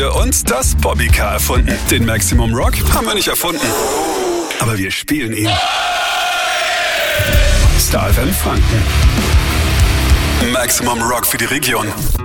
wir und das Bobbycar erfunden. Den Maximum Rock haben wir nicht erfunden, aber wir spielen ihn. Star FM Franken. Maximum Rock für die Region.